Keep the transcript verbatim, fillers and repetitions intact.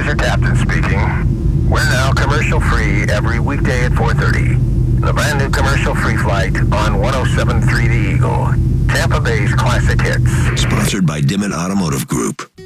your captain speaking. We're now commercial-free every weekday at four thirty. The brand new commercial-free flight on one oh seven point three The Eagle. Tampa Bay's classic hits. Sponsored by Dimmitt Automotive Group.